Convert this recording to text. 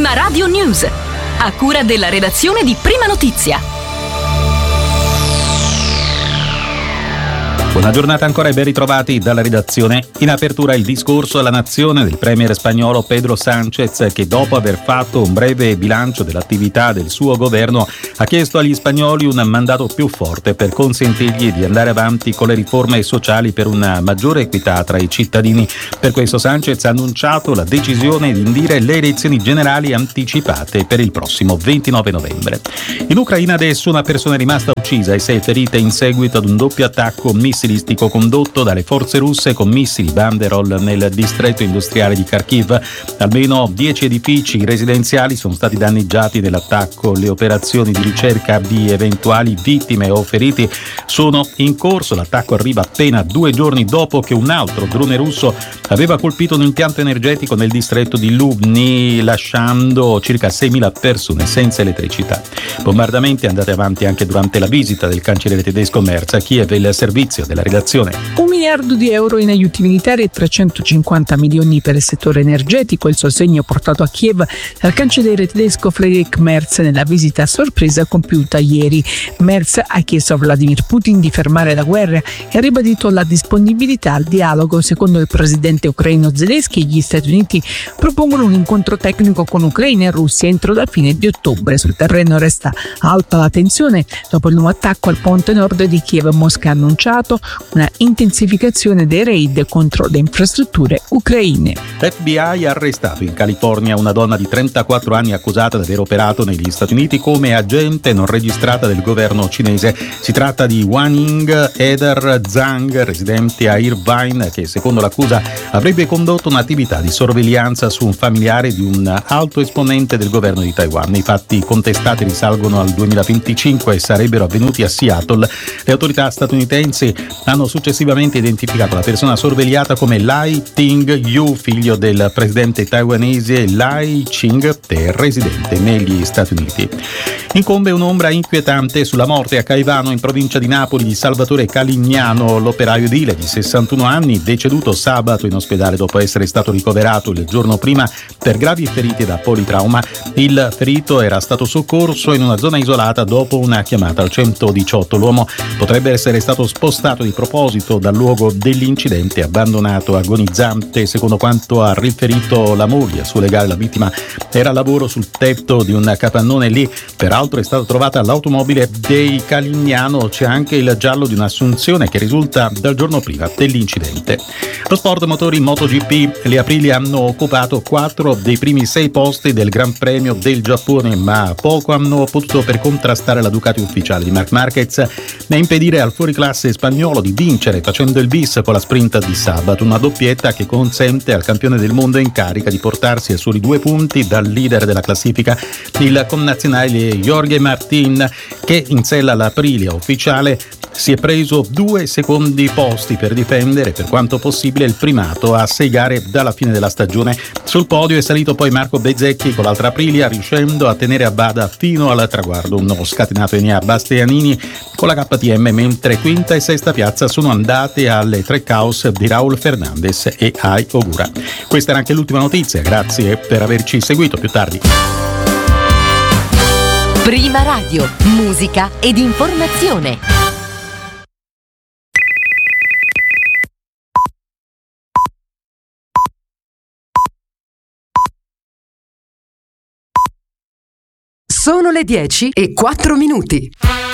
Prima Radio News, a cura della redazione di Prima Notizia. Buona giornata ancora e ben ritrovati dalla redazione. In apertura il discorso alla nazione del premier spagnolo Pedro Sánchez, che dopo aver fatto un breve bilancio dell'attività del suo governo ha chiesto agli spagnoli un mandato più forte per consentirgli di andare avanti con le riforme sociali per una maggiore equità tra i cittadini. Per questo Sánchez ha annunciato la decisione di indire le elezioni generali anticipate per il prossimo 29 novembre. In Ucraina adesso una persona è rimasta uccisa e 6 ferite in seguito ad un doppio attacco missilistico condotto dalle forze russe con missili Banderol nel distretto industriale di Kharkiv. Almeno 10 edifici residenziali sono stati danneggiati nell'attacco. Le operazioni di ricerca di eventuali vittime o feriti sono in corso. L'attacco arriva appena 2 giorni dopo che un altro drone russo aveva colpito un impianto energetico nel distretto di Lubny, lasciando circa 6.000 persone senza elettricità. Bombardamenti andati avanti anche durante la visita del cancelliere tedesco Merz a Kiev. Il servizio della redazione. 1 miliardo di euro in aiuti militari e 350 milioni per il settore energetico, il sostegno portato a Kiev dal cancelliere tedesco Friedrich Merz nella visita a sorpresa compiuta ieri. Merz ha chiesto a Vladimir Putin di fermare la guerra e ha ribadito la disponibilità al dialogo. Secondo il presidente ucraino Zelensky, gli Stati Uniti propongono un incontro tecnico con Ucraina e Russia entro la fine di ottobre. Sul terreno resta alta la tensione dopo il nuovo attacco al ponte nord di Kiev. Mosca ha annunciato una intensificazione dei raid contro le infrastrutture ucraine. L'FBI ha arrestato in California una donna di 34 anni accusata di aver operato negli Stati Uniti come agente non registrata del governo cinese. Si tratta di Waning Eder Zhang, residente a Irvine, che secondo l'accusa avrebbe condotto un'attività di sorveglianza su un familiare di un alto esponente del governo di Taiwan. I fatti contestati risalgono al 2025 e sarebbero avvenuti a Seattle. Le autorità statunitensi hanno successivamente identificato la persona sorvegliata come Lai Ting-yu, figlio del presidente taiwanese Lai Ching-te, residente negli Stati Uniti. Incombe un'ombra inquietante sulla morte a Caivano, in provincia di Napoli, di Salvatore Calignano, l'operaio edile di 61 anni, deceduto sabato in ospedale dopo essere stato ricoverato il giorno prima per gravi ferite da politrauma. Il ferito era stato soccorso in una zona isolata dopo una chiamata al 118. L'uomo potrebbe essere stato spostato di proposito dal luogo dell'incidente, abbandonato agonizzante. Secondo quanto ha riferito la moglie, a suo legale, la vittima era a lavoro sul tetto di un capannone. Lì peraltro è stata trovata l'automobile dei Calignano. C'è anche il giallo di un'assunzione che risulta dal giorno prima dell'incidente. Lo sport motori MotoGP, le Aprilia hanno occupato 4 dei primi 6 posti del Gran Premio del Giappone, ma poco hanno potuto per contrastare la Ducati ufficiale di Marc Marquez e impedire al fuoriclasse spagnolo di vincere facendo il bis con la sprint di sabato, una doppietta che consente al campione del mondo in carica di portarsi a soli 2 punti dal leader della classifica, il connazionale Jorge Martin, che in sella all'Aprilia ufficiale si è preso 2 secondi posti per difendere per quanto possibile il primato a 6 gare dalla fine della stagione. Sul podio è salito poi Marco Bezzecchi con l'altra Aprilia, riuscendo a tenere a bada fino al traguardo uno scatenato Enea Bastianini con la KTM, mentre quinta e sesta piazza sono andate alle 3 caos di Raul Fernandez e Ai Ogura. Questa era anche l'ultima notizia, grazie per averci seguito. Più tardi. Prima Radio, musica ed informazione. Sono le 10:04.